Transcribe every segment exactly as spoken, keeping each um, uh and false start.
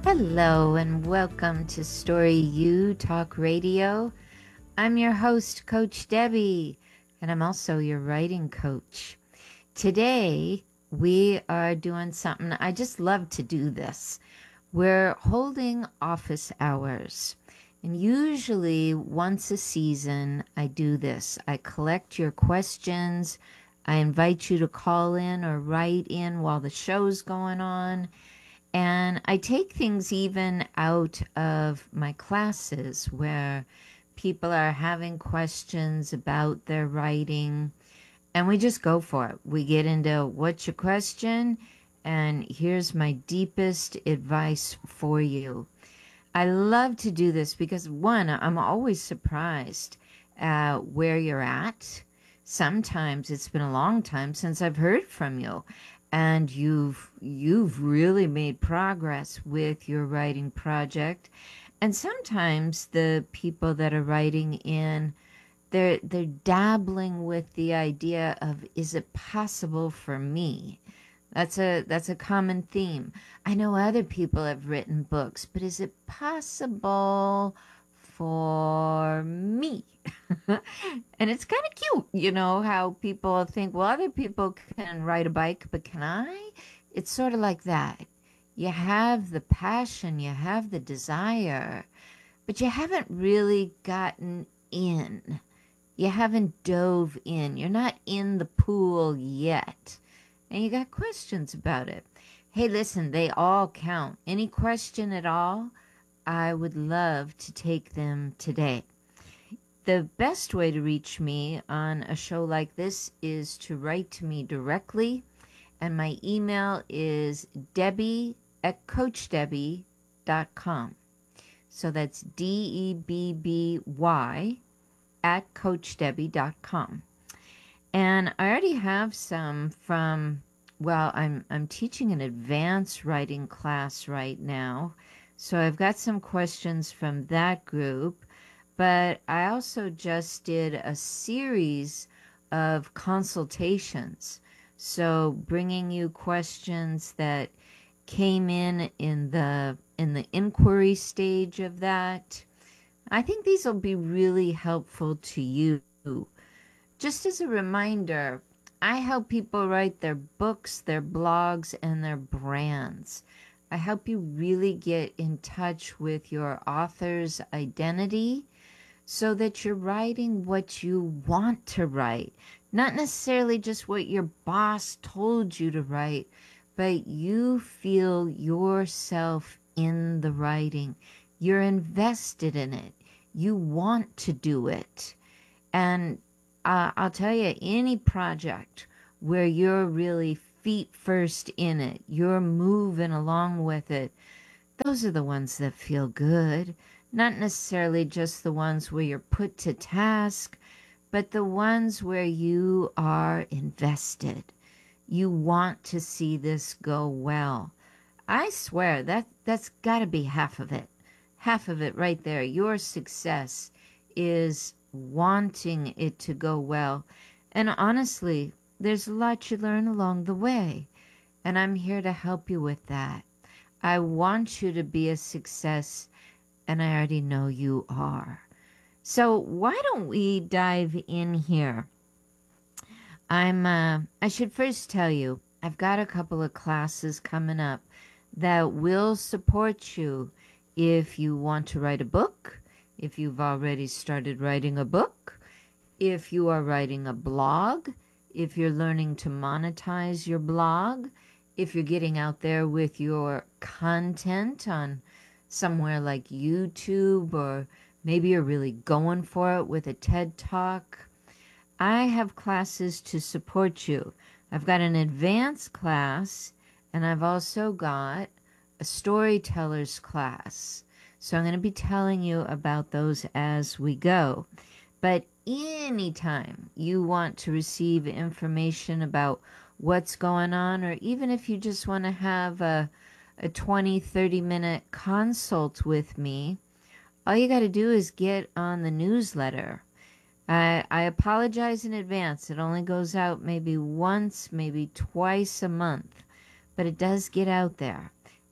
Hello and welcome to Story U Talk Radio. I'm your host, Coach Debbie, and I'm also your writing coach. Today, we are doing something. I just love to do this. We're holding office hours. And usually, once a season, I do this. I collect your questions. I invite you to call in or write in while the show's going on. And I take things even out of my classes where people are having questions about their writing, and we just go for it. We get into what's your question, and here's my deepest advice for you. I love to do this because, one, I'm always surprised at where you're at. Sometimes it's been a long time since I've heard from you, and you've you've really made progress with your writing project. And sometimes the people that are writing in, they're they're dabbling with the idea of, is it possible for me? That's a that's a common theme. I know other people have written books, but is it possible for me? And it's kind of cute, you know, how people think, well, other people can ride a bike, but can I? It's sort of like that. You have the passion, you have the desire, but you haven't really gotten in. You haven't dove in. You're not in the pool yet. And you got questions about it. Hey, listen, they all count. Any question at all, I would love to take them today. The best way to reach me on a show like this is to write to me directly, and my email is debbie at coach debbie dot com. So that's D E B B Y at coach debbie dot com. And I already have some from, well, I'm I'm teaching an advanced writing class right now, so I've got some questions from that group. But I also just did a series of consultations. So bringing you questions that came in in the in the inquiry stage of that. I think these will be really helpful to you. Just as a reminder, I help people write their books, their blogs, and their brands. I help you really get in touch with your author's identity, so that you're writing what you want to write. Not necessarily just what your boss told you to write, but you feel yourself in the writing. You're invested in it. You want to do it. And uh, I'll tell you, any project where you're really feet first in it, you're moving along with it, those are the ones that feel good. Not necessarily just the ones where you're put to task, but the ones where you are invested. You want to see this go well. I swear that that's got to be half of it. Half of it right there. Your success is wanting it to go well. And honestly, there's a lot you learn along the way. And I'm here to help you with that. I want you to be a success, and I already know you are. So why don't we dive in here? I'm, uh, I should first tell you, I've got a couple of classes coming up that will support you if you want to write a book, if you've already started writing a book, if you are writing a blog, if you're learning to monetize your blog, if you're getting out there with your content on somewhere like YouTube, or maybe you're really going for it with a TED Talk. I have classes to support you. I've got an advanced class, and I've also got a storyteller's class. So I'm going to be telling you about those as we go. But anytime you want to receive information about what's going on, or even if you just want to have a a twenty, thirty minute consult with me, all you got to do is get on the newsletter. I, I apologize in advance. It only goes out maybe once, maybe twice a month, but it does get out there.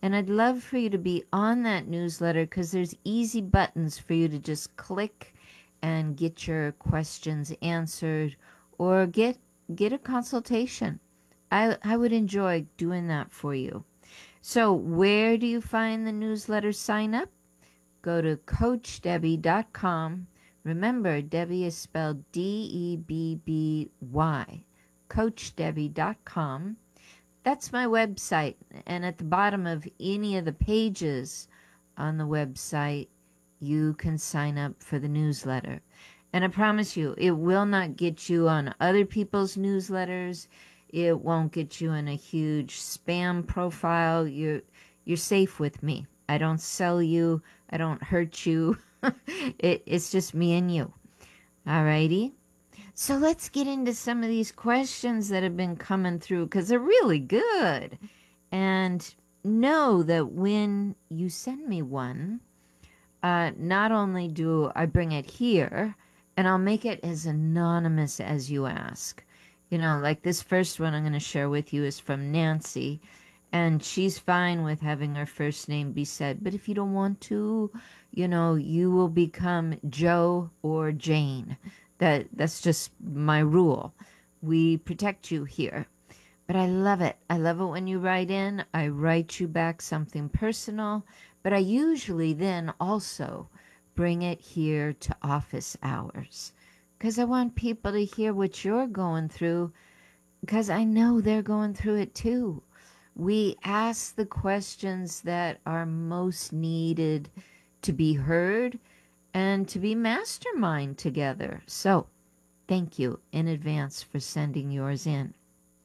And I'd love for you to be on that newsletter because there's easy buttons for you to just click and get your questions answered or get get a consultation. I, I would enjoy doing that for you. So where do you find the newsletter sign up? Go to coach debby dot com. Remember, Debbie is spelled D E B B Y. coach debby dot com. That's my website. And at the bottom of any of the pages on the website, you can sign up for the newsletter. And I promise you, it will not get you on other people's newsletters. It won't get you in a huge spam profile. You're, you're safe with me. I don't sell you. I don't hurt you. it, it's just me and you. Alrighty? So let's get into some of these questions that have been coming through because they're really good. And know that when you send me one, uh, not only do I bring it here, and I'll make it as anonymous as you ask. You know, like this first one I'm going to share with you is from Nancy, and she's fine with having her first name be said. But if you don't want to, you know, you will become Joe or Jane. That that's just my rule. We protect you here. But I love it. I love it when you write in. I write you back something personal. But I usually then also bring it here to office hours. Because I want people to hear what you're going through. Because I know they're going through it too. We ask the questions that are most needed to be heard and to be mastermind together. So, thank you in advance for sending yours in.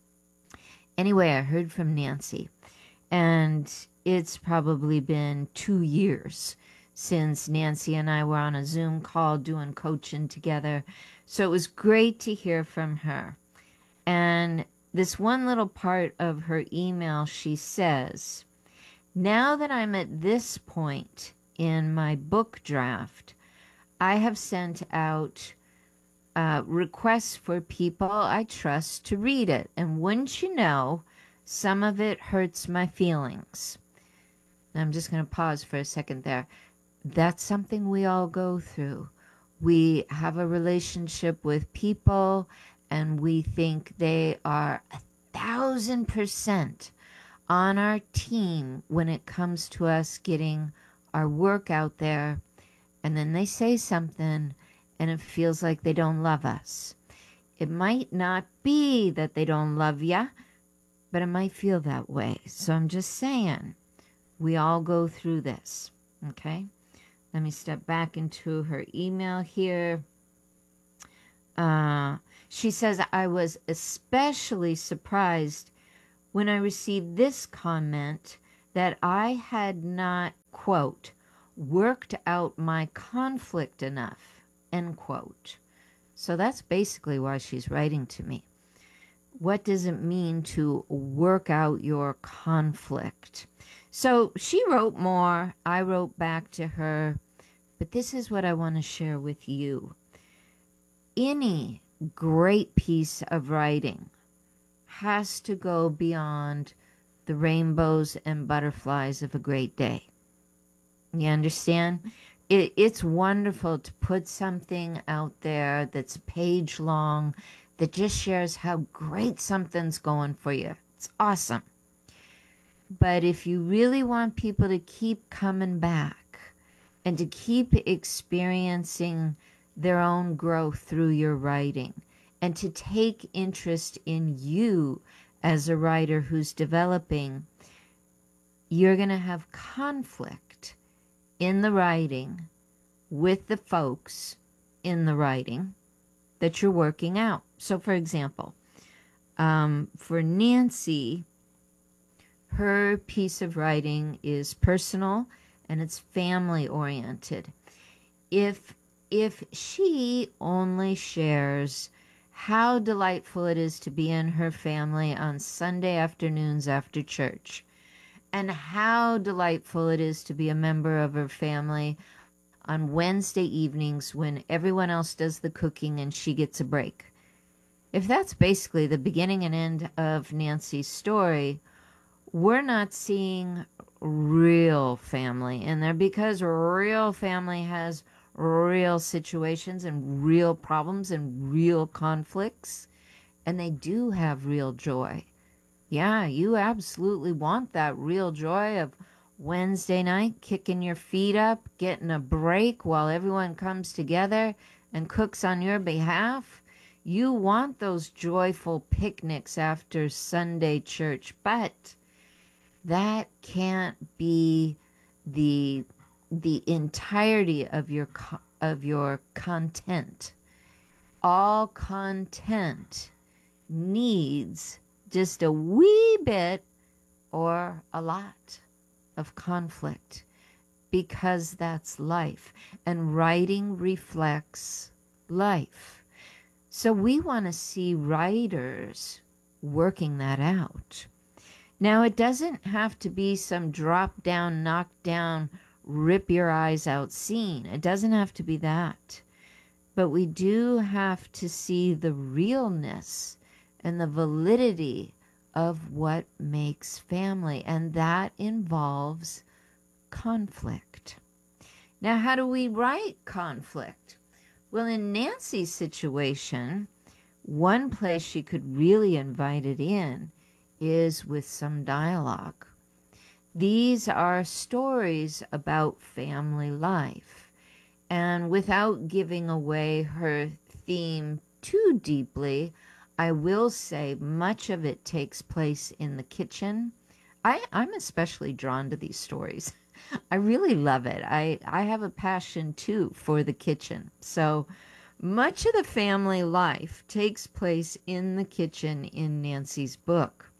Anyway, I heard from Nancy, and it's probably been two years since Nancy and I were on a Zoom call doing coaching together. So it was great to hear from her. And this one little part of her email, she says, now that I'm at this point in my book draft, I have sent out uh, requests for people I trust to read it. And wouldn't you know, some of it hurts my feelings. I'm just going to pause for a second there. That's something we all go through. We have a relationship with people and we think they are a thousand percent on our team when it comes to us getting our work out there. And then they say something and it feels like they don't love us. It might not be that they don't love you, but it might feel that way. So I'm just saying, we all go through this, okay? Let me step back into her email here. Uh, she says, I was especially surprised when I received this comment that I had not, quote, worked out my conflict enough, end quote. So that's basically why she's writing to me. What does it mean to work out your conflict? So she wrote more. I wrote back to her. But this is what I want to share with you. Any great piece of writing has to go beyond the rainbows and butterflies of a great day. You understand? It, it's wonderful to put something out there that's page long that just shares how great something's going for you. It's awesome. But if you really want people to keep coming back and to keep experiencing their own growth through your writing and to take interest in you as a writer who's developing, you're going to have conflict in the writing with the folks in the writing that you're working out. So for example, um, for Nancy, her piece of writing is personal and it's family oriented. If if she only shares how delightful it is to be in her family on Sunday afternoons after church, and how delightful it is to be a member of her family on Wednesday evenings when everyone else does the cooking and she gets a break. If that's basically the beginning and end of Nancy's story, we're not seeing real family in there, because real family has real situations and real problems and real conflicts, and they do have real joy. Yeah, you absolutely want that real joy of Wednesday night, kicking your feet up, getting a break while everyone comes together and cooks on your behalf. You want those joyful picnics after Sunday church, but that can't be the the entirety of your co- of your content. All content needs just a wee bit or a lot of conflict, because that's life, and writing reflects life. So we want to see writers working that out. Now, it doesn't have to be some drop down, knock down, rip your eyes out scene. It doesn't have to be that. But we do have to see the realness and the validity of what makes family, and that involves conflict. Now, how do we write conflict? Well, in Nancy's situation, one place she could really invite it in is with some dialogue. These are stories about family life, and without giving away her theme too deeply, I will say much of it takes place in the kitchen. I, I'm especially drawn to these stories. I really love it. I, I have a passion too for the kitchen. So much of the family life takes place in the kitchen in Nancy's book.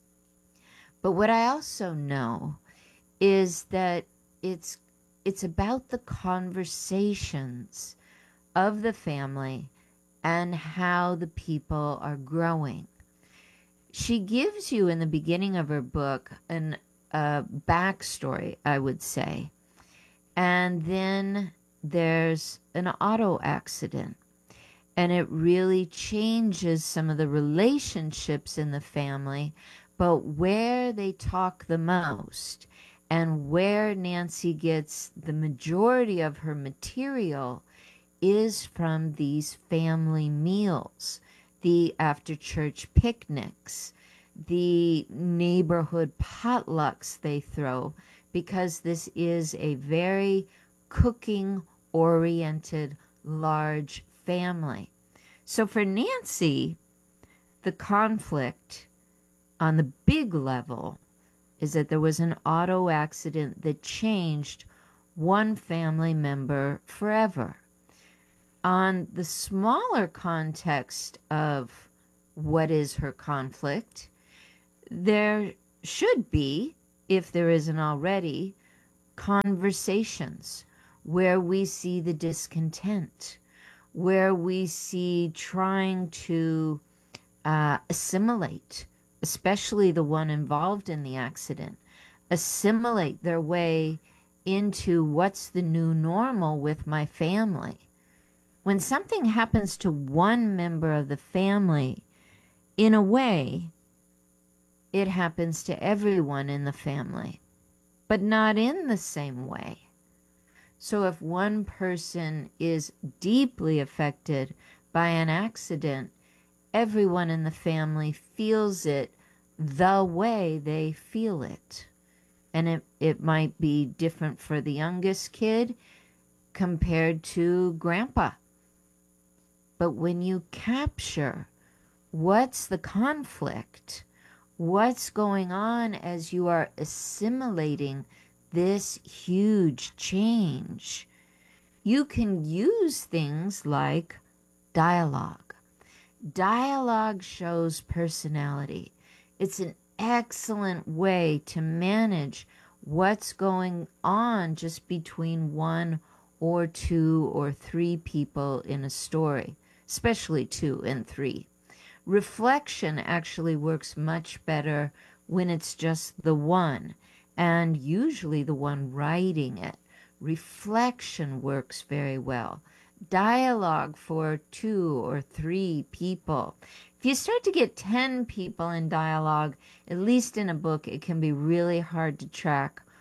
But what I also know is that it's it's about the conversations of the family and how the people are growing. She gives you in the beginning of her book an a backstory, I would say, and then there's an auto accident, and it really changes some of the relationships in the family. But where they talk the most and where Nancy gets the majority of her material is from these family meals, the after church picnics, the neighborhood potlucks they throw, because this is a very cooking oriented large family. So for Nancy, the conflict on the big level is that there was an auto accident that changed one family member forever. On the smaller context of what is her conflict, there should be, if there isn't already, conversations where we see the discontent, where we see trying to uh, assimilate, especially the one involved in the accident, assimilate their way into what's the new normal with my family. When something happens to one member of the family, in a way, it happens to everyone in the family, but not in the same way. So if one person is deeply affected by an accident, everyone in the family feels it the way they feel it. And it, it might be different for the youngest kid compared to grandpa. But when you capture what's the conflict, what's going on as you are assimilating this huge change, you can use things like dialogue. Dialogue shows personality. It's an excellent way to manage what's going on just between one or two or three people in a story, especially two and three. Reflection actually works much better when it's just the one, and usually the one writing it. Reflection works very well. Dialogue for two or three people. If you start to get ten people in dialogue, at least in a book, it can be really hard to track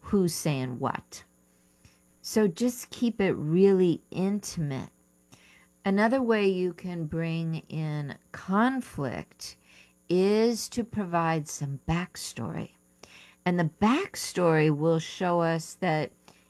who's saying what. So just keep it really intimate. Another way you can bring in conflict is to provide some backstory. And the backstory will show us that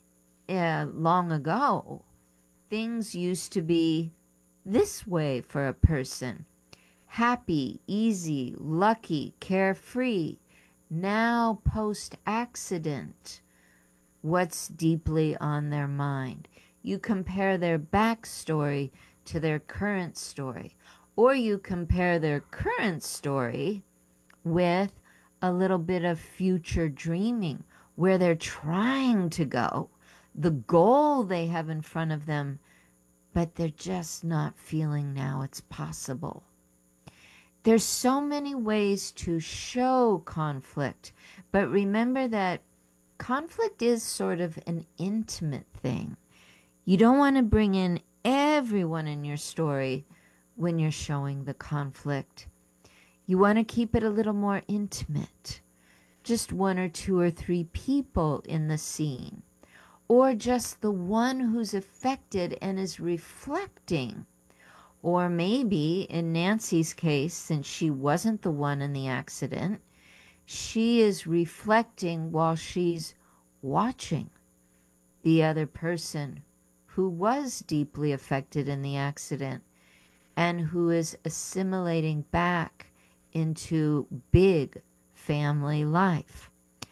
uh, long ago, things used to be this way for a person. Happy, easy, lucky, carefree. Now, post-accident, what's deeply on their mind? You compare their backstory to their current story, or you compare their current story with a little bit of future dreaming, where they're trying to go, the goal they have in front of them, but they're just not feeling now it's possible. There's so many ways to show conflict, but remember that conflict is sort of an intimate thing. You don't want to bring in everyone in your story when you're showing the conflict. You want to keep it a little more intimate. Just one or two or three people in the scene, or just the one who's affected and is reflecting. Or maybe in Nancy's case, since she wasn't the one in the accident, she is reflecting while she's watching the other person who was deeply affected in the accident and who is assimilating back into big family life.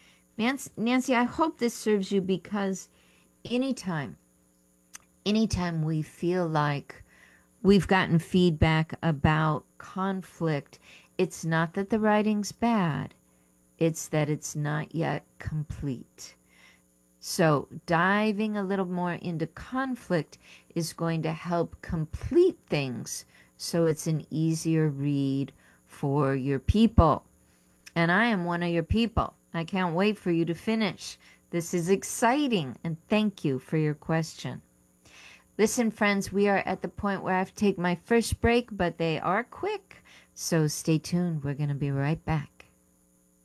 Nancy, I hope this serves you, because anytime, anytime we feel like we've gotten feedback about conflict, it's not that the writing's bad, it's that it's not yet complete. So diving a little more into conflict is going to help complete things so it's an easier read for your people. And I am one of your people. I can't wait for you to finish. This is exciting, and thank you for your question. Listen, friends, we are at the point where I have to take my first break, but they are quick. So stay tuned. We're going to be right back.